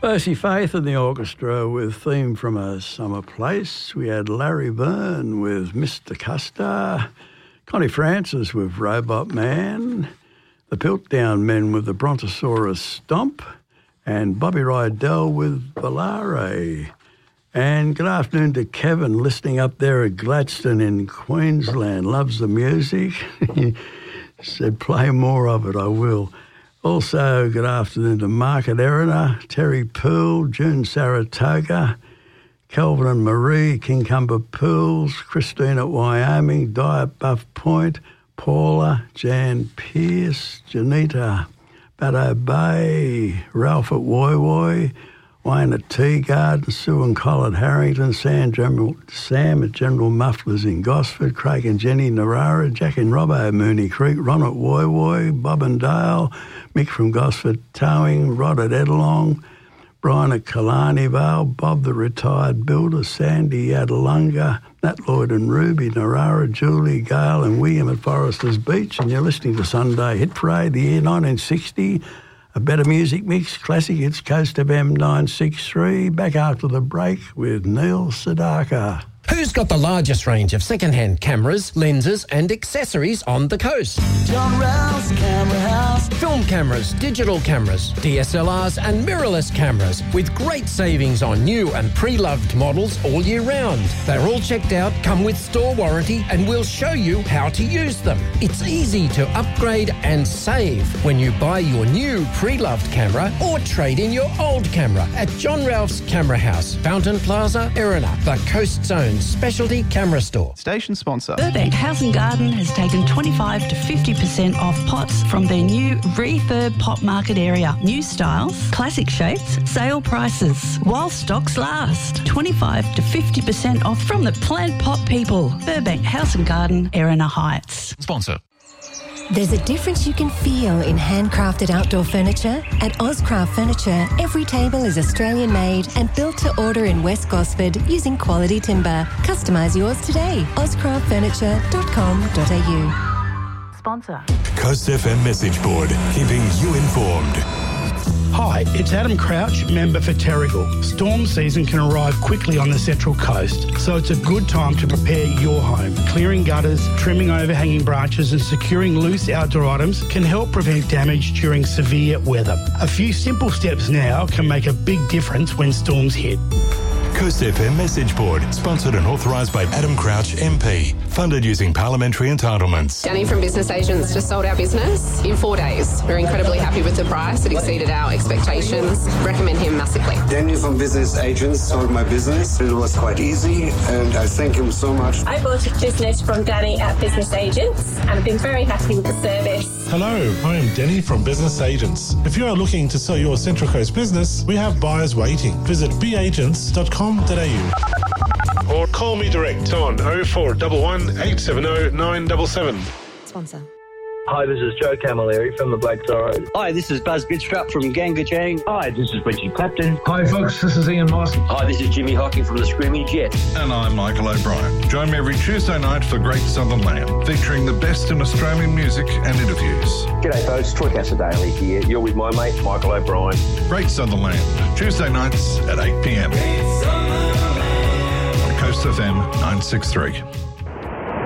Percy Faith and the orchestra with Theme from a Summer Place. We had Larry Byrne with Mr. Custer, Connie Francis with Robot Man, the Piltdown Men with the Brontosaurus Stomp, and Bobby Rydell with Volare. And good afternoon to Kevin, listening up there at Gladstone in Queensland. Loves the music. He said, play more of it, I will. Also, good afternoon to Mark at Erina, Terry Poole, June Saratoga, Kelvin and Marie, Kincumber Pools, Christine at Wyoming, Di at Buff Point, Paula, Jan Pierce, Janita, Baddo Bay, Ralph at Woy Woy, Wayne at Tea Garden, Sue and Col at Harrington, Sam at General Mufflers in Gosford, Craig and Jenny Narara, Jack and Robbo at Mooney Creek, Ron at Woy Woy, Bob and Dale, Mick from Gosford Towing, Rod at Edelong, Brian at Killarney Vale, Bob the retired builder, Sandy at Alunga, Nat Lloyd and Ruby, Narara, Julie, Gale and William at Foresters Beach, and you're listening to Sunday Hit Parade, the year 1960. A better music mix, classic, it's Coast FM 963. Back after the break with Neil Sedaka. Who's got the largest range of second-hand cameras, lenses and accessories on the coast? John Rouse Camera House. Film cameras, digital cameras, DSLRs and mirrorless cameras with great savings on new and pre-loved models all year round. They're all checked out, come with store warranty and we'll show you how to use them. It's easy to upgrade and save when you buy your new pre-loved camera or trade in your old camera at John Ralph's Camera House, Fountain Plaza, Erina, the Coast Zone specialty camera store. Station sponsor. Burbank House and Garden has taken 25 to 50% off pots from their new refurb pot market area. New styles, classic shapes, sale prices. While stocks last. 25 to 50% off from the plant pot people. Burbank House and Garden, Erina Heights. Sponsor. There's a difference you can feel in handcrafted outdoor furniture. At Ozcraft Furniture, every table is Australian-made and built to order in West Gosford using quality timber. Customise yours today. ozcraftfurniture.com.au. Sponsor. Coast FM message board, keeping you informed. Hi, it's Adam Crouch, member for Terrigal. Storm season can arrive quickly on the Central Coast, so it's a good time to prepare your home. Clearing gutters, trimming overhanging branches and securing loose outdoor items can help prevent damage during severe weather. A few simple steps now can make a big difference when storms hit. Coast FM message board, sponsored and authorised by Adam Crouch MP, funded using parliamentary entitlements. Danny from Business Agents just sold our business in 4 days. We're incredibly happy with the price. It exceeded our expectations. Recommend him massively. Danny from Business Agents sold my business. It was quite easy and I thank him so much. I bought a business from Danny at Business Agents and I've been very happy with the service. Hello, I am Denny from Business Agents. If you are looking to sell your Central Coast business, we have buyers waiting. Visit beagents.com.au or call me direct on 0411 870 977. Sponsor. Hi, this is Joe Camilleri from the Black Sorrows. Hi, this is Buzz Bidstrup from Gangajang. Hi, this is Richie Clapton. Hi, folks, this is Ian Moss. Hi, this is Jimmy Hocking from the Screaming Jets. And I'm Michael O'Brien. Join me every Tuesday night for Great Southern Land, featuring the best in Australian music and interviews. G'day, folks. Troy Casadale here. You're with my mate, Michael O'Brien. Great Southern Land, Tuesday nights at 8 p.m. on Coast FM 963.